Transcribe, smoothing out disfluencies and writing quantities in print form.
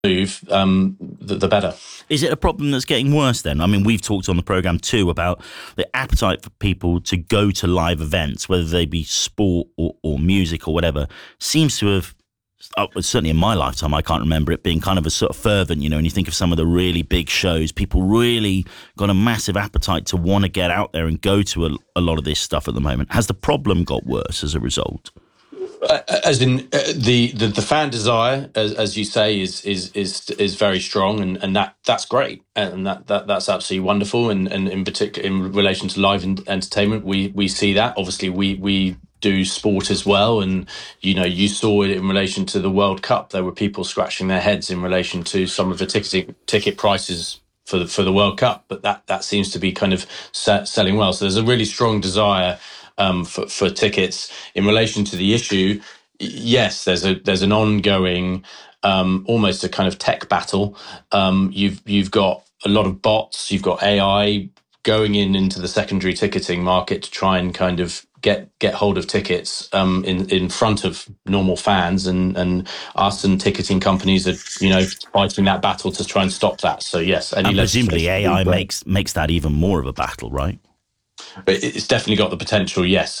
move, the better. Is it a problem that's getting worse then? I mean, we've talked on the programme too about the appetite for people to go to live events, whether they be sport or music or whatever, seems to have, certainly in my lifetime, I can't remember it being kind of a sort of fervent, and you think of some of the really big shows, people really got a massive appetite to want to get out there and go to a lot of this stuff at the moment. Has the problem got worse as a result? As in the fan desire, as you say, is very strong, and that's great, and that's absolutely wonderful. And in particular, in relation to live entertainment, we see that. Obviously, we do sport as well, and you saw it in relation to the World Cup. There were people scratching their heads in relation to some of the ticket prices for the World Cup, but that seems to be kind of selling well. So there's a really strong desire for tickets. In relation to the issue, yes, there's an ongoing, almost a kind of tech battle. You've got a lot of bots, you've got AI going into the secondary ticketing market to try and kind of get hold of tickets in front of normal fans, and us and ticketing companies are fighting that battle to try and stop that. So yes, and presumably AI makes that even more of a battle, right? But it's definitely got the potential, yes.